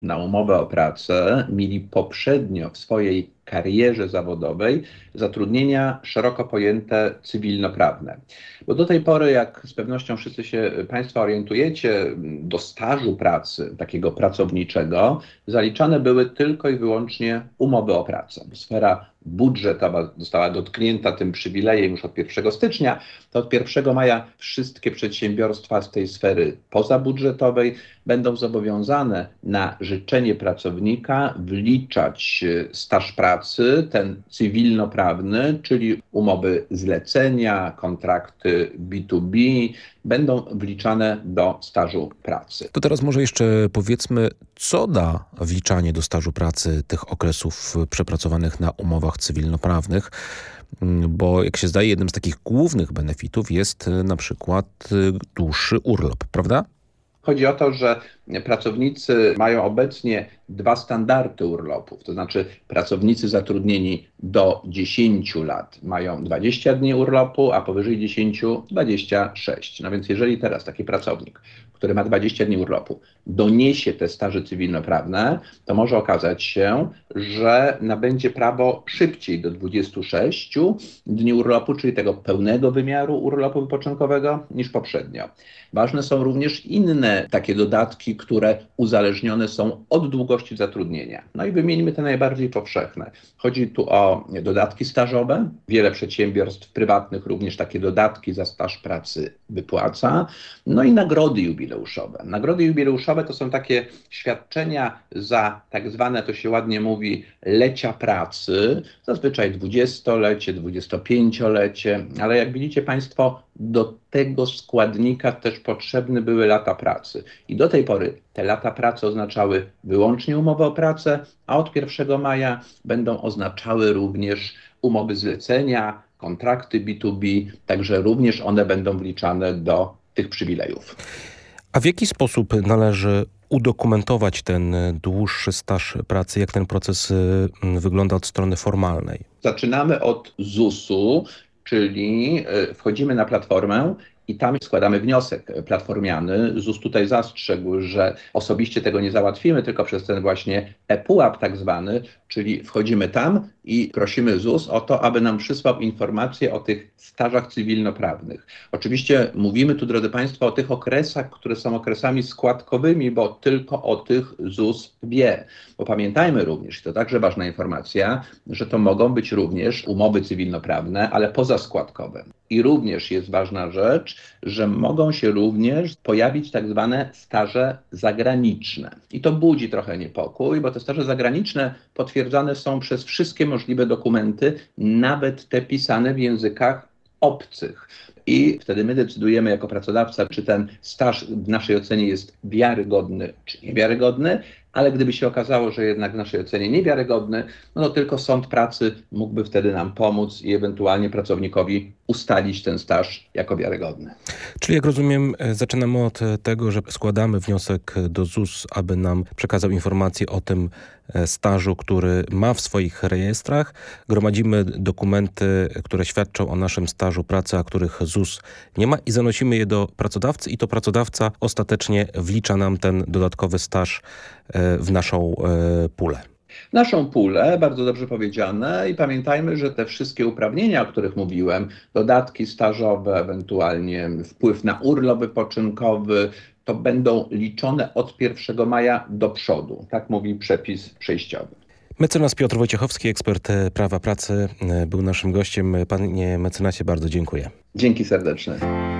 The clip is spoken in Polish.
na umowę o pracę mieli poprzednio w swojej karierze zawodowej zatrudnienia szeroko pojęte cywilnoprawne. Bo do tej pory, jak z pewnością wszyscy się Państwo orientujecie, do stażu pracy takiego pracowniczego zaliczane były tylko i wyłącznie umowy o pracę. Sfera budżetowa została dotknięta tym przywilejem już od 1 stycznia, to od 1 maja wszystkie przedsiębiorstwa z tej sfery pozabudżetowej będą zobowiązane na życzenie pracownika wliczać staż pracy, ten cywilnoprawny, czyli umowy zlecenia, kontrakty B2B, będą wliczane do stażu pracy. To teraz może jeszcze powiedzmy, co da wliczanie do stażu pracy tych okresów przepracowanych na umowach cywilnoprawnych, bo jak się zdaje, jednym z takich głównych benefitów jest na przykład dłuższy urlop, prawda? Chodzi o to, że pracownicy mają obecnie 2 standardy urlopów, to znaczy pracownicy zatrudnieni do 10 lat mają 20 dni urlopu, a powyżej 10 26. No więc jeżeli teraz taki pracownik, który ma 20 dni urlopu, doniesie te staże cywilnoprawne, to może okazać się, że nabędzie prawo szybciej do 26 dni urlopu, czyli tego pełnego wymiaru urlopu wypoczynkowego niż poprzednio. Ważne są również inne takie dodatki, które uzależnione są od długości zatrudnienia. No i wymieńmy te najbardziej powszechne. Chodzi tu o dodatki stażowe. Wiele przedsiębiorstw prywatnych również takie dodatki za staż pracy wypłaca. No i nagrody jubileuszowe. Nagrody jubileuszowe to są takie świadczenia za tak zwane, to się ładnie mówi, lecia pracy. Zazwyczaj 20-lecie, 25-lecie, ale jak widzicie Państwo, do tego składnika też potrzebne były lata pracy. I do tej pory te lata pracy oznaczały wyłącznie umowę o pracę, a od 1 maja będą oznaczały również umowy zlecenia, kontrakty B2B, także również one będą wliczane do tych przywilejów. A w jaki sposób należy udokumentować ten dłuższy staż pracy? Jak ten proces wygląda od strony formalnej? Zaczynamy od ZUS-u, czyli wchodzimy na platformę i tam składamy wniosek platformiany. ZUS tutaj zastrzegł, że osobiście tego nie załatwimy, tylko przez ten właśnie ePUAP tak zwany, czyli wchodzimy tam i prosimy ZUS o to, aby nam przysłał informacje o tych stażach cywilnoprawnych. Oczywiście mówimy tu, drodzy Państwo, o tych okresach, które są okresami składkowymi, bo tylko o tych ZUS wie. Bo pamiętajmy również, i to także ważna informacja, że to mogą być również umowy cywilnoprawne, ale pozaskładkowe. I również jest ważna rzecz, że mogą się również pojawić tak zwane staże zagraniczne. I to budzi trochę niepokój, bo te staże zagraniczne potwierdzane są przez wszystkie możliwe dokumenty, nawet te pisane w językach obcych. I wtedy my decydujemy jako pracodawca, czy ten staż w naszej ocenie jest wiarygodny, czy niewiarygodny, ale gdyby się okazało, że jednak w naszej ocenie niewiarygodny, no to tylko sąd pracy mógłby wtedy nam pomóc i ewentualnie pracownikowi ustalić ten staż jako wiarygodny. Czyli jak rozumiem, zaczynamy od tego, że składamy wniosek do ZUS, aby nam przekazał informacje o tym stażu, który ma w swoich rejestrach. Gromadzimy dokumenty, które świadczą o naszym stażu pracy, a których ZUS nie ma, i zanosimy je do pracodawcy, i to pracodawca ostatecznie wlicza nam ten dodatkowy staż w naszą pulę. Naszą pulę, bardzo dobrze powiedziane, i pamiętajmy, że te wszystkie uprawnienia, o których mówiłem, dodatki stażowe, ewentualnie wpływ na urlop wypoczynkowy, to będą liczone od 1 maja do przodu. Tak mówi przepis przejściowy. Mecenas Piotr Wojciechowski, ekspert prawa pracy, był naszym gościem. Panie mecenasie, bardzo dziękuję. Dzięki serdeczne.